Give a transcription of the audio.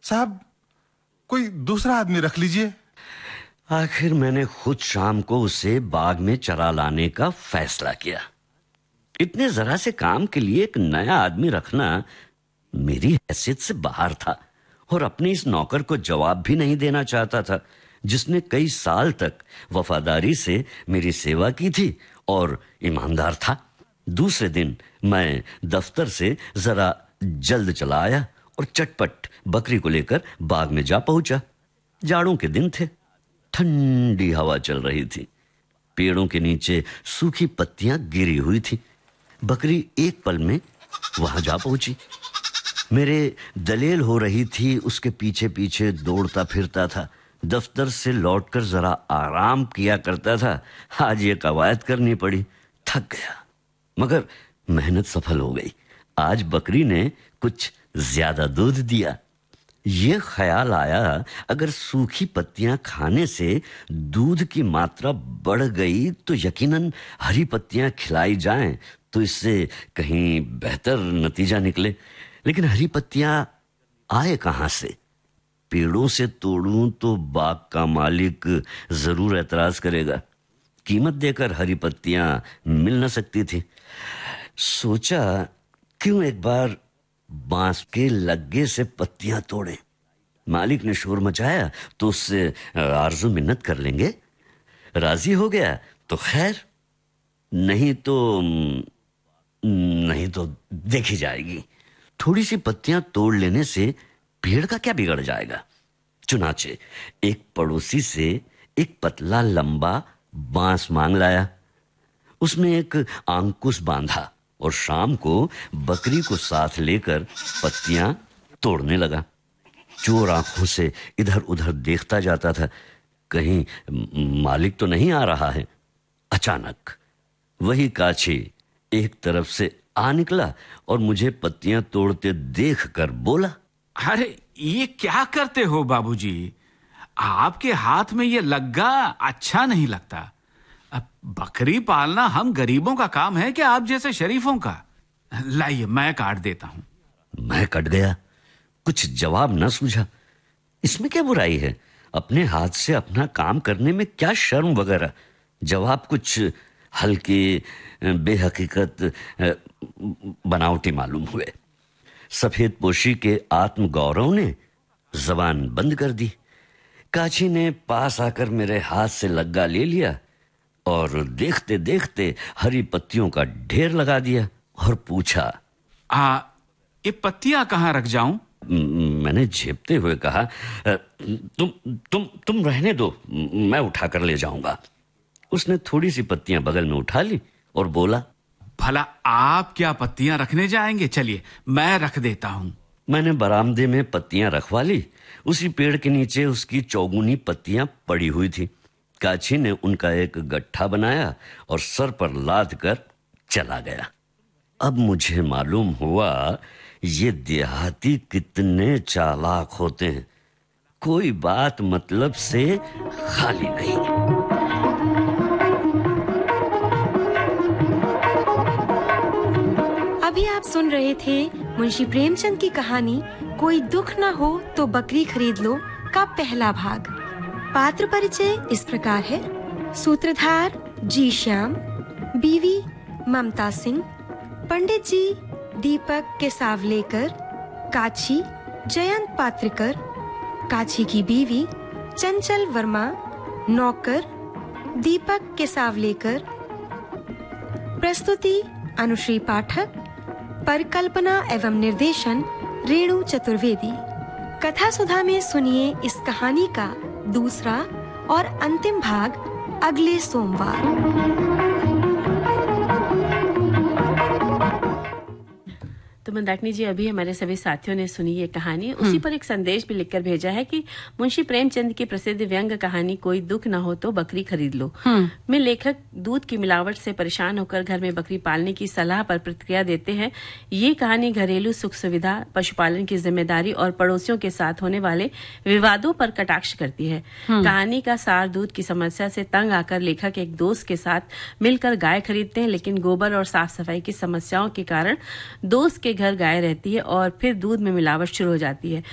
साहब, कोई दूसरा आदमी रख लीजिए। आखिर मैंने खुद शाम को उसे बाग में चरा लाने का फैसला किया। इतने जरा से काम के लिए एक नया आदमी रखना मेरी हैसियत से बाहर था और अपने इस नौकर को जवाब भी नहीं देना चाहता था, जिसने कई साल तक वफादारी से मेरी सेवा की थी और ईमानदार था। दूसरे दिन मैं दफ्तर से जरा जल्द चला आया और चटपट बकरी को लेकर बाग में जा पहुंचा। जाड़ों के दिन थे, ठंडी हवा चल रही थी, पेड़ों के नीचे सूखी पत्तियां गिरी हुई थी। बकरी एक पल में वहां जा पहुंची। मेरे दलेल हो रही थी, उसके पीछे पीछे दौड़ता फिरता था। दफ्तर से लौटकर जरा आराम किया करता था, आज ये कवायद करनी पड़ी। थक गया, मगर मेहनत सफल हो गई। आज बकरी ने कुछ ज्यादा दूध दिया। ये ख्याल आया, अगर सूखी पत्तियां खाने से दूध की मात्रा बढ़ गई तो यकीनन हरी पत्तियां खिलाई जाएं तो इससे कहीं बेहतर नतीजा निकले। लेकिन हरी पत्तियां आए कहां से? पेड़ों से तोड़ूं तो बाग का मालिक जरूर एतराज करेगा। कीमत देकर हरी पत्तियां मिल न सकती थी। सोचा क्यों एक बार बांस के लग्गे से पत्तियां तोड़े। मालिक ने शोर मचाया तो उससे आरजू मिन्नत कर लेंगे। राजी हो गया तो खैर, नहीं तो देखी जाएगी। थोड़ी सी पत्तियां तोड़ लेने से पेड़ का क्या बिगड़ जाएगा। चुनाचे एक पड़ोसी से एक पतला लंबा बांस मांग लाया। उसमें एक अंकुश बांधा और शाम को बकरी को साथ लेकर पत्तियां तोड़ने लगा। चोर आंखों से इधर उधर देखता जाता था, कहीं मालिक तो नहीं आ रहा है। अचानक वही काछी एक तरफ से आ निकला और मुझे पत्तियां तोड़ते देखकर बोला, अरे ये क्या करते हो बाबूजी? आपके हाथ में ये लग्गा अच्छा नहीं लगता। अब बकरी पालना हम गरीबों का काम है कि आप जैसे शरीफों का? लाइए मैं काट देता हूं। मैं कट गया, कुछ जवाब न सूझा। इसमें क्या बुराई है? अपने हाथ से अपना काम करने में क्या शर्म वगैरह? जवाब कुछ हल्के बेहकीकत बनावटी मालूम हुए। सफेद पोशी के आत्मगौरव ने जबान बंद कर दी। काची ने पास आकर मेरे हाथ से लग्गा ले लिया और देखते देखते हरी पत्तियों का ढेर लगा दिया और पूछा, ये पत्तियां कहां रख जाऊं? मैंने झेपते हुए कहा, तुम रहने दो, मैं उठाकर ले जाऊंगा। उसने थोड़ी सी पत्तियां बगल में उठा ली और बोला, भला आप क्या पत्तियां रखने जाएंगे? चलिए मैं रख देता हूं। मैंने बरामदे में पत्तियां रखवा ली। उसी पेड़ के नीचे उसकी चौगुनी पत्तियां पड़ी हुई थी। काची ने उनका एक गट्ठा बनाया और सर पर लाद कर चला गया। अब मुझे मालूम हुआ ये देहाती कितने चालाक होते हैं। कोई बात मतलब से खाली नहीं। अभी आप सुन रहे थे मुंशी प्रेमचंद की कहानी कोई दुख न हो तो बकरी खरीद लो का पहला भाग। पात्र परिचय इस प्रकार है। सूत्रधार जी श्याम, बीवी ममता सिंह, पंडित जी दीपक केसावलेकर, काची जयंत पात्रिकर, काची की बीवी चंचल वर्मा, नौकर दीपक केसावलेकर। प्रस्तुति अनुश्री पाठक, परिकल्पना एवं निर्देशन रेणु चतुर्वेदी। कथा सुधा में सुनिए इस कहानी का दूसरा और अंतिम भाग अगले सोमवार। तो मंदाकिनी जी, अभी हमारे सभी साथियों ने सुनी ये कहानी। उसी पर एक संदेश भी लिखकर भेजा है कि मुंशी प्रेमचंद की प्रसिद्ध व्यंग्य कहानी कोई दुख न हो तो बकरी खरीद लो में लेखक दूध की मिलावट से परेशान होकर घर में बकरी पालने की सलाह पर प्रतिक्रिया देते हैं। ये कहानी घरेलू सुख सुविधा, पशुपालन की जिम्मेदारी और पड़ोसियों के साथ होने वाले विवादों पर कटाक्ष करती है। कहानी का सार दूध की समस्या से तंग आकर लेखक एक दोस्त के साथ मिलकर गाय खरीदते हैं, लेकिन गोबर और साफ सफाई की समस्याओं के कारण दोस्त के घर गाय रहती है और फिर दूध में मिलावट शुरू हो जाती है।